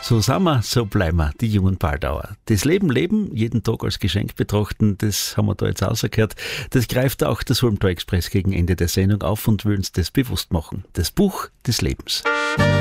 So sind wir, so bleiben wir, die jungen Baldauer. Das Leben leben, jeden Tag als Geschenk betrachten, das haben wir da jetzt rausgehört. Das greift auch der Sulmtal Express gegen Ende der Sendung auf und will uns das bewusst machen. Das Buch des Lebens.